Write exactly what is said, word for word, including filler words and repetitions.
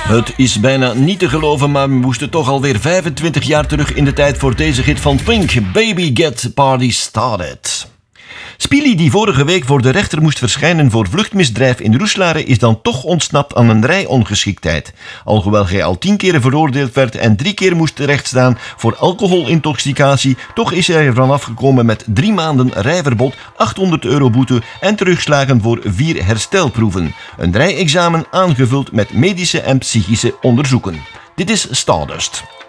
Het is bijna niet te geloven, maar we moesten toch alweer vijfentwintig jaar terug in de tijd voor deze hit van Pink. Baby Get Party Started. Spili, die vorige week voor de rechter moest verschijnen voor vluchtmisdrijf in Roeselare, is dan toch ontsnapt aan een rijongeschiktheid. Alhoewel hij al tien keren veroordeeld werd en drie keer moest terechtstaan voor alcoholintoxicatie, toch is hij ervan afgekomen met drie maanden rijverbod, achthonderd euro boete en terugslagen voor vier herstelproeven. Een rijexamen aangevuld met medische en psychische onderzoeken. Dit is Stardust.